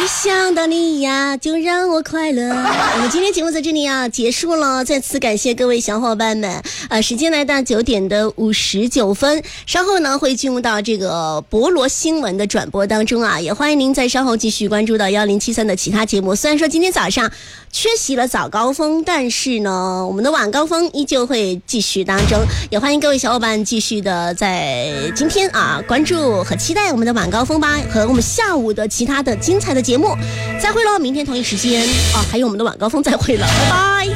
一想到你呀，就让我快乐。我们今天节目在这里啊结束了，再次感谢各位小伙伴们。时间来到9:59，稍后呢会进入到这个博罗新闻的转播当中啊，也欢迎您在稍后继续关注到1073的其他节目。虽然说今天早上缺席了早高峰，但是呢我们的晚高峰依旧会继续当中，也欢迎各位小伙伴继续的在今天啊关注和期待我们的晚高峰吧，和我们下午的其他的精彩的节目。再会喽，明天同一时间啊，还有我们的晚高峰再会了，拜拜。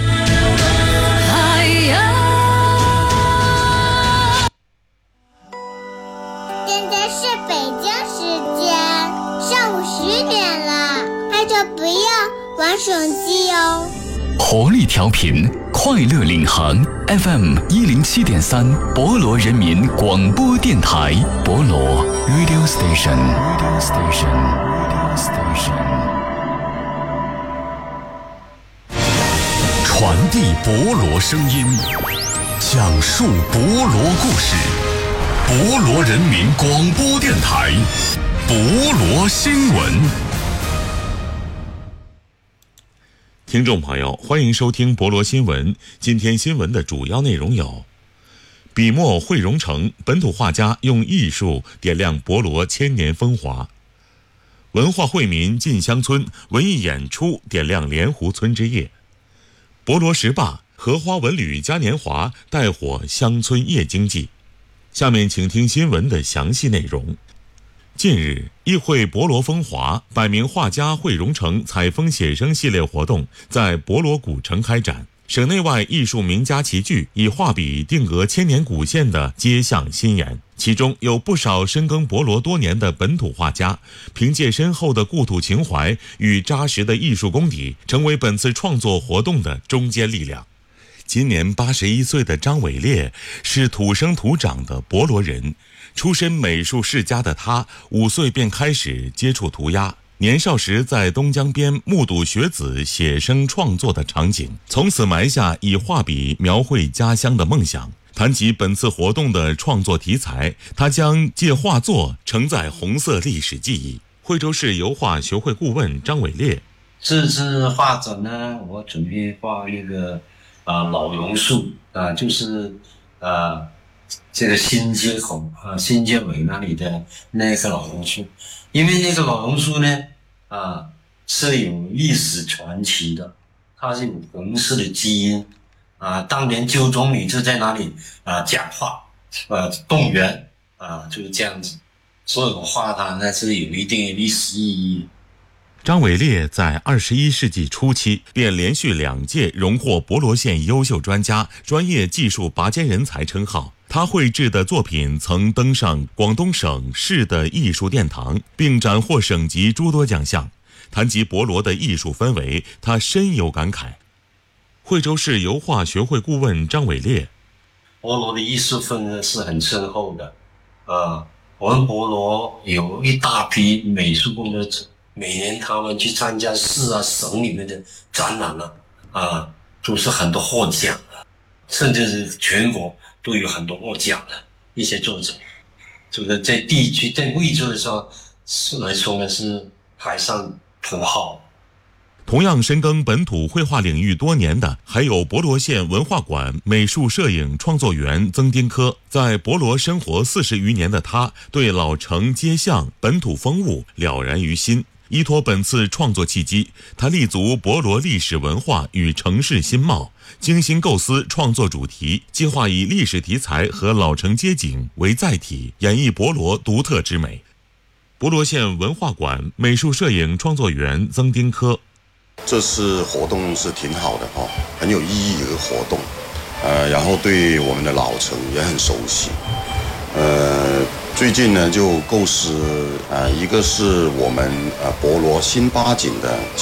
现在是北京时间上午10点了，大家不要玩手机哦。 活力调频，快乐领航 FM 107.3，博罗人民广播电台，博罗 Radio Station。传递博罗声音，讲述博罗故事，博罗人民广播电台，博罗新闻。 听众朋友，欢迎收听博罗新闻。今天新闻的主要内容有：笔墨汇融成，本土画家用艺术点亮博罗千年风华；文化惠民进乡村，文艺演出点亮莲湖村之夜；博罗十坝荷花文旅嘉年华带火乡村夜经济。下面请听新闻的详细内容。近日，意会博罗风华100名画家汇融成采风写生系列活动在博罗古城开展，省内外艺术名家齐聚，以画笔定格千年古线的街巷心言。其中有不少深耕博罗多年的本土画家，凭借深厚的故土情怀与扎实的艺术功底，成为本次创作活动的中坚力量。今年81岁的张伟烈是土生土长的博罗人，出身美术世家的他5岁便开始接触涂鸦，年少时在东江边目睹学子写生创作的场景，从此埋下以画笔描绘家乡的梦想。谈及本次活动的创作题材，他将借画作承载红色历史记忆。惠州市油画学会顾问张伟烈： 这次画展呢，我准备画一个老榕树就是这个新街口新街尾那里的那个老榕树，因为那个老榕树呢是有历史传奇的，它是有红色的基因当年周总理就在那里讲话动员就是这样子，所以我画它呢是有一定的历史意义。 张伟烈在21世纪初期便连续2届荣获博罗县优秀专家、专业技术拔尖人才称号。他绘制的作品曾登上广东省市的艺术殿堂，并斩获省级诸多奖项。谈及博罗的艺术氛围，他深有感慨。惠州市油画学会顾问张伟烈： 博罗的艺术氛围是很深厚的，我们博罗有一大批美术工作者，每年他们去参加市省里面的展览都是很多获奖的，甚至是全国都有很多获奖的一些作者，就是在地区在惠州的时候来说呢是海上头号。 同样深耕本土绘画领域多年的，还有博罗县文化馆美术摄影创作员曾丁科。在博罗生活40余年的他，对老城街巷本土风物了然于心。依托本次创作契机，他立足博罗历史文化与城市新貌，精心构思创作主题，计划以历史题材和老城街景为载体，演绎博罗独特之美。博罗县文化馆美术摄影创作员曾丁科： 这次活动是挺好的很有意义的一个活动，然后对我们的老城也很熟悉。最近呢就构思一个是我们博罗新八景的